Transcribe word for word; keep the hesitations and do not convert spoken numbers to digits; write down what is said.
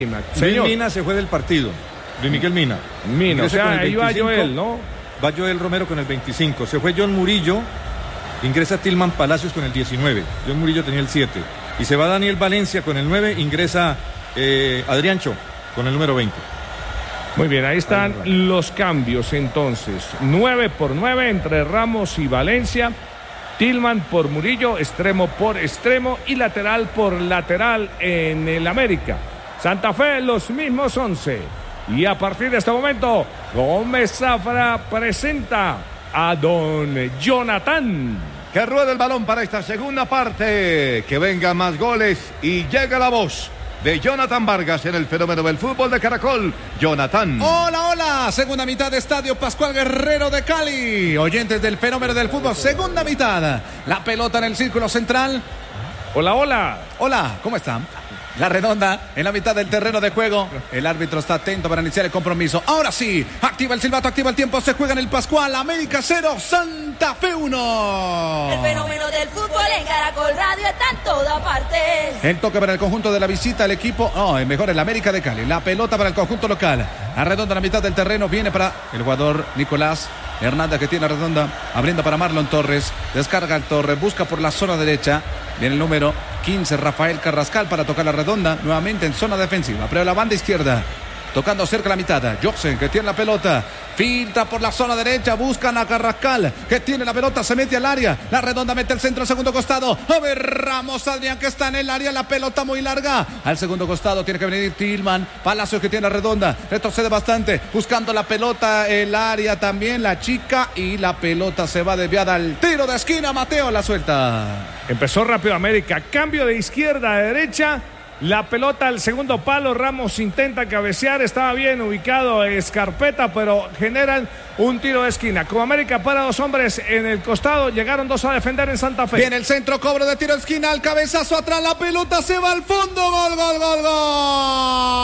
Luis Mina se fue del partido. Luis Miguel Mina. Mina, o sea, ahí va Joel, ¿no? Va Joel Romero con el veinticinco. Se fue John Murillo. Ingresa Tilman Palacios con el diecinueve. John Murillo tenía el siete. Y se va Daniel Valencia con el nueve. Ingresa eh, Adriancho con el número veinte. Muy bien, ahí están ahí los cambios entonces. nueve por nueve entre Ramos y Valencia. Tilman por Murillo, extremo por extremo y lateral por lateral en el América. Santa Fe, los mismos once. Y a partir de este momento, Gómez Zafra presenta a don Jonathan. Que ruede el balón para esta segunda parte. Que vengan más goles y llega la voz de Jonathan Vargas en el fenómeno del fútbol de Caracol. Jonathan. Hola, hola. Segunda mitad de Estadio Pascual Guerrero de Cali. Oyentes del fenómeno del fútbol. Segunda mitad. La pelota en el círculo central. Hola, hola. Hola, ¿cómo están? La redonda en la mitad del terreno de juego. El árbitro está atento para iniciar el compromiso. Ahora sí, activa el silbato, activa el tiempo. Se juega en el Pascual. América cero, Santa Fe uno. El fenómeno del fútbol en Caracol Radio está en toda parte. El toque para el conjunto de la visita, el equipo. No, oh, mejor el América de Cali. La pelota para el conjunto local. La redonda en la mitad del terreno. Viene para el jugador Nicolás Hernández, que tiene la redonda. Abriendo para Marlon Torres. Descarga el Torres. Busca por la zona derecha. Viene el número quince, Rafael Carrascal, para tocar la redonda. Nuevamente en zona defensiva. Pero la banda izquierda. Tocando cerca la mitad. Joxen, que tiene la pelota. Filtra por la zona derecha. Buscan a Carrascal, que tiene la pelota. Se mete al área. La redonda mete el centro al segundo costado. A ver, Ramos Adrián, que está en el área. La pelota muy larga. Al segundo costado tiene que venir Tilman. Palacios, que tiene la redonda. Retrocede bastante. Buscando la pelota. El área también. La chica. Y la pelota se va desviada al tiro de esquina. Mateo la suelta. Empezó rápido América. Cambio de izquierda a derecha. La pelota al segundo palo. Ramos intenta cabecear. Estaba bien ubicado Escarpeta, pero generan un tiro de esquina. Como América para dos hombres en el costado, llegaron dos a defender en Santa Fe. Viene el centro, cobro de tiro de esquina. El cabezazo atrás. La pelota se va al fondo. Gol, gol, gol, gol.